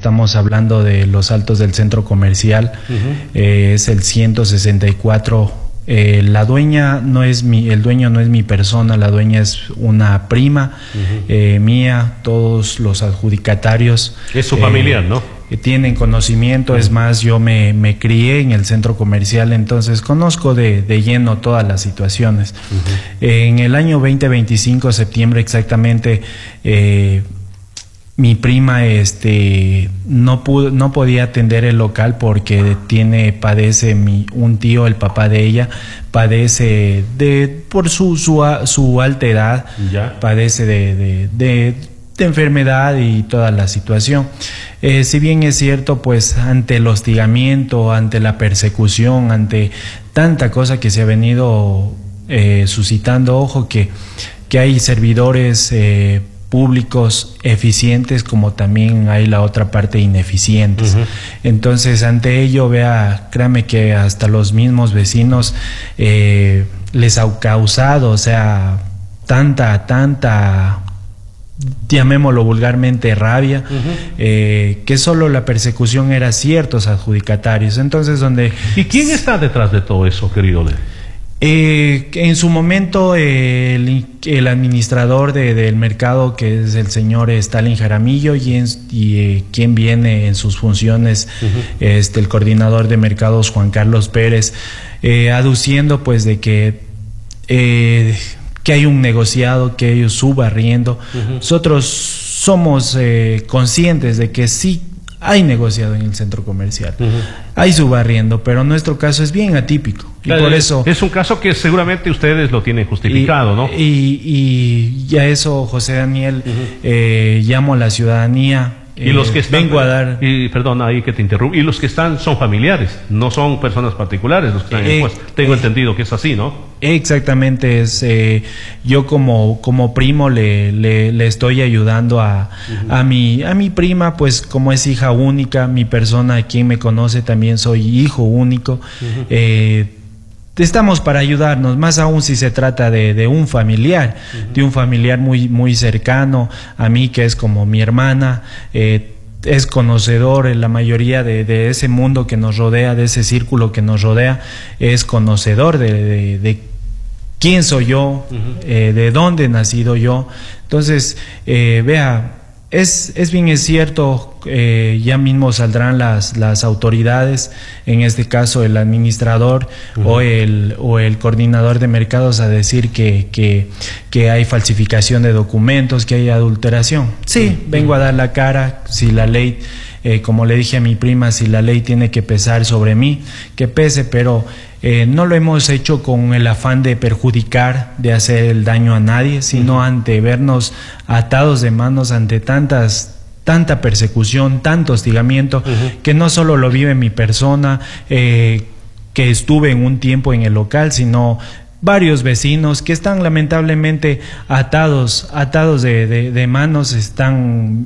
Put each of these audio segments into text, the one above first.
estamos hablando de los altos del centro comercial. Es el 164. La dueña no es el dueño no es mi persona, la dueña es una prima mía. Todos los adjudicatarios es su familiar, ¿no? Tienen conocimiento. Es más, yo me crié en el centro comercial, entonces conozco de lleno todas las situaciones. En el año 2025, septiembre exactamente, mi prima no podía atender el local porque padece un tío, el papá de ella, padece por su alta edad, padece de enfermedad y toda la situación. Si bien es cierto, pues ante el hostigamiento, ante la persecución, ante tanta cosa que se ha venido suscitando, ojo que hay servidores públicos eficientes, como también hay la otra parte ineficientes. Entonces, ante ello, créame que hasta los mismos vecinos les ha causado, o sea, tanta, llamémoslo vulgarmente, rabia, que solo la persecución era ciertos adjudicatarios. Entonces, ¿Y quién está detrás de todo eso, querido Leo? En su momento el administrador del mercado, que es el señor Stalin Jaramillo, y quien viene en sus funciones, el coordinador de mercados Juan Carlos Pérez, aduciendo pues de que hay un negociado, que ellos subarriendo. Nosotros somos conscientes de que sí hay negociado en el centro comercial, hay subarriendo, pero nuestro caso es bien atípico. Y por eso es un caso que seguramente ustedes lo tienen justificado, ¿no? Y a eso, José Daniel, llamo a la ciudadanía. Y los que están, vengo a dar. Y perdona ahí que te interrumpa. Y los que están son familiares, no son personas particulares los que están en tengo entendido que es así, ¿no? Exactamente, yo como primo le estoy ayudando a mi prima, pues como es hija única, mi persona, quien me conoce, también soy hijo único. Estamos para ayudarnos, más aún si se trata de un familiar, de un familiar muy cercano a mí, que es como mi hermana. Es conocedor en la mayoría de ese mundo que nos rodea, de ese círculo que nos rodea, es conocedor de quién soy yo, de dónde he nacido yo. Entonces, es bien, es cierto, ya mismo saldrán las autoridades, en este caso el administrador o el coordinador de mercados, a decir que hay falsificación de documentos, que hay adulteración. Sí, vengo a dar la cara. Si la ley, como le dije a mi prima, si la ley tiene que pesar sobre mí, que pese, pero no lo hemos hecho con el afán de perjudicar, de hacer el daño a nadie, sino ante vernos atados de manos ante tanta persecución, tanto hostigamiento, que no solo lo vive mi persona, que estuve en un tiempo en el local, sino varios vecinos que están lamentablemente atados de manos, están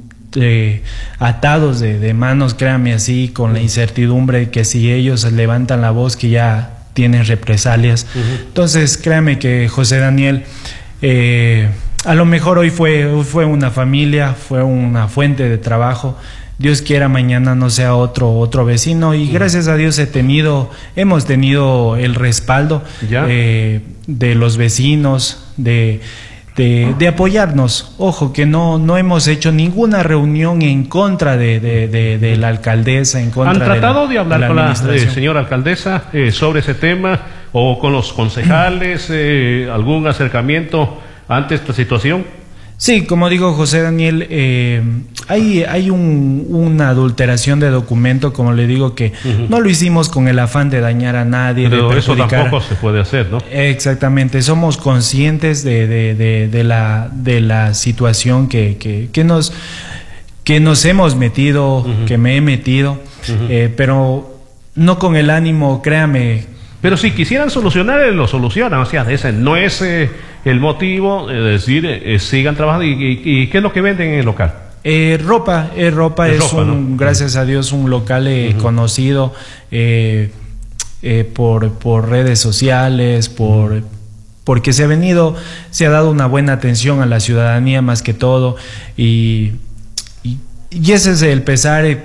atados de manos, créame, así, con la incertidumbre de que si ellos levantan la voz, que ya tienen represalias. Entonces, créame que, José Daniel, a lo mejor hoy fue una familia, fue una fuente de trabajo. Dios quiera mañana no sea otro vecino, y gracias a Dios hemos tenido el respaldo de los vecinos, de apoyarnos. Ojo que no hemos hecho ninguna reunión en contra de la alcaldesa, en contra. ¿Han tratado de hablar con la señora alcaldesa sobre ese tema, o con los concejales, algún acercamiento ante esta situación? Sí, como digo, José Daniel, hay una adulteración de documento, como le digo, que no lo hicimos con el afán de dañar a nadie. Pero de eso tampoco se puede hacer, ¿no? Exactamente, somos conscientes de la situación que nos hemos metido, que me he metido, pero no con el ánimo, créame. Pero si quisieran solucionar, lo solucionan. O sea, ese no es el motivo, es decir, sigan trabajando. ¿Y qué es lo que venden en el local? Ropa, ¿no? Gracias a Dios, un local conocido por redes sociales, porque se ha dado una buena atención a la ciudadanía, más que todo, y ese es el pesar.